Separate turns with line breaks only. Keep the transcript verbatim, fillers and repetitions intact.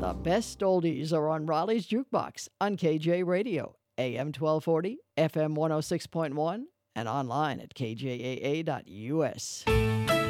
The best oldies are on Raleigh's Jukebox on K J Radio, A M twelve forty, F M one oh six point one, and online at k j a a dot u s.